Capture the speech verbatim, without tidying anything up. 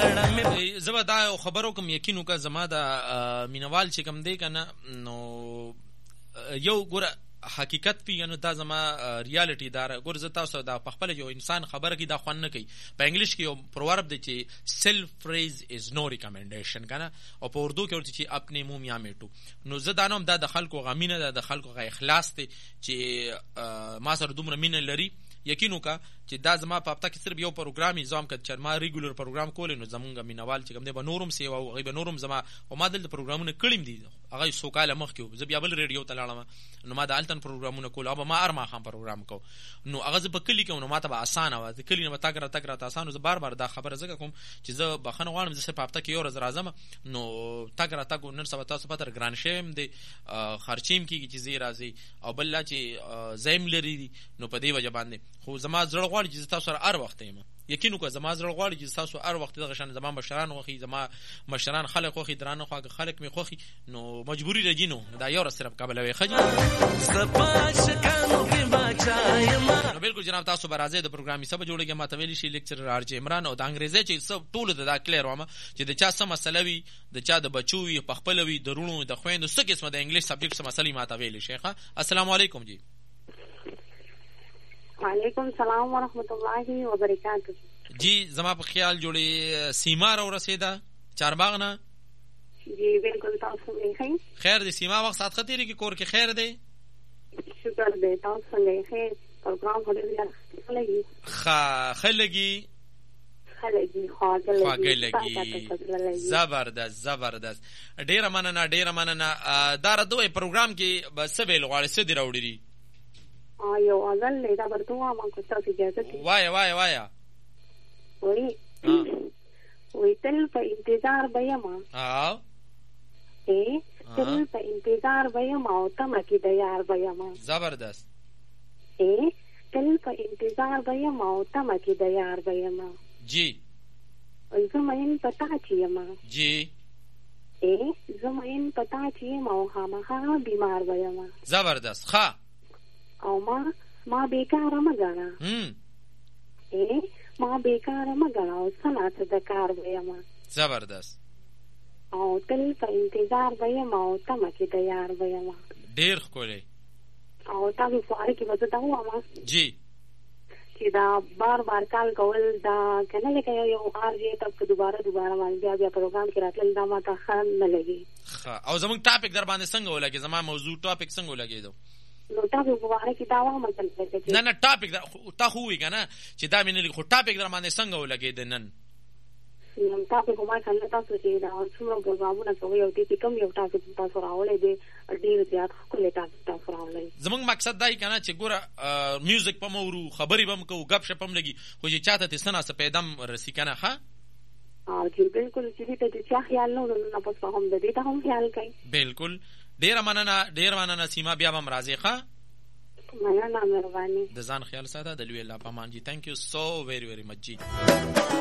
زه به دا خبرو کوم یقینو که زما د مینوال چې کوم دی کنه نو یو ګوره حقیقت پی نو دا زما ریالټي دار ګور زه تاسو دا په خپل یو انسان خبره کی دا خوان نه کوي په انګلیش کې یو پروورب دی چې سیلف پریز از نو ریکمنډیشن کنه او په اردو کې ورته چې خپل موم یا میټو نو زه دا نوم دا د خلکو غمینه دا د خلکو غ اخلاص دی چې ما سره دومره مینه لري یقینو کا چې دا زما په هفته کې صرف یو پروګرام نظام کړ چې ما ریګولر پروګرام کول نو زمونږ مینوال چې کوم دی به نورم سیوا او غیب نورم زما او ما دلته پروګرامونه کړم دي هغه سو کاله مخ کې زه بیا بل ریډیو ته لاړم نو ما د الټن پروګرامونه کول او ما ارما خام پروګرام کو نو هغه زه په کلی کې نو ما ته به اسانه و کلی نه تاګره تاګره اسانه زه بار بار دا خبره زګه کوم چې زه بخنه غواړم زه په هفته کې یو ورځ راځم نو تاګره تاګو نن سبا تاسو پتر ګران شیم دی خرچیم کیږي چې زی راځي او بل لا چې زیم لري نو په دې وجه باندې خو زما زړه غواړي چې تاسو سره هر وخت یم یقینو که زما زړه غواړي چې تاسو هر وخت دغه شان زما مشران خوخي زما مشران خلک خوخي درانه خو خلک می خوخي نو مجبوری رجینو دا یو صرف قبل وي خج نو بالکل جناب تاسو برازه د پروګرامي سبا جوړیږي ما ته ویلی شي لیکچر ارج عمران او د انګریزي چې سب ټول د کلیر ومه چې د چا سم مسله وي د چا د بچوي په خپل وي د رونو د خويندو څه قسمه د انګلیش سبجیکټ سم مسلې ما ته ویلی شيخه السلام علیکم جی وعلیکم السلام ورحمۃ اللہ وبرکاتہ جی زما په خیال جوړي سیما را ورسېده چارباغ نه جی بالکل تاسو ښه خیر دې سیما وخت سات خطرې کې کور کې خیر دی شکر دې تاسو څنګه ښه پروګرام هلي لګي خا خلګي خلګي خاګلګي زبردست زبردست ډیره مننه ډیره مننه دا دوی پروګرام کې بس ویل غواړي څه دی راوړي یو اول لیدا برتو ما کو تاسو اجازه وای وای وای وای وای تل په انتظار بېما ها اے تل په انتظار بېما او تم کې د یار بېما زبردست اے تل په انتظار بېما او تم کې د یار بېما جی زمين پتا چی ما جی اے زمين پتا چی ما خامخا بیمار بېما زبردست ښا او ما ما بیکاره مګانا هم اے ما بیکاره مګانا او سنات د کار ویم زبردست او تل په انتظار ویم او تم کې تیار ویم ډیر خوله او تاسو فارې کې وځه دا واما جی چې دا بار بار کال کول دا کنه لکه یو آر جی تک دوباره دوباره باندې بیا بیا پروګرام کې راتل دا ما ته خان نه لګي او زموږ ټاپک در باندې څنګه ولګي زما موضوع ټاپک څنګه ولګي دو نو تاسو وګورئ چې دا وامه څنګه نه نه ټاپک تا خو وی کنه چې دا مینه خو ټاپک در باندې څنګه ولګي د نن نو ټاپک کومه څنګه تاسو چې دا څومره پروګرامونه کوي او دې کوم یو ټاپک تاسو راولې دې ډیر زیات خپل ټاپک تاسو راولې زمونږ مقصد دای کنه چې ګوره میوزیک په مورو خبرې بم کو غب شپم لګي خو چې چاته ته سنا څه پیدم رسی کنه ها او چې بالکل چې دې ته چې خیال نو نه پس هم دې ته هم خیال کوي بالکل ډیر مننه ډیر مننه سیما بیا هم راځي ښه مننه مهرباني د ځان خیال ساته د لوی الله پامان جی ثانک یو سو ویری ویری مچ جی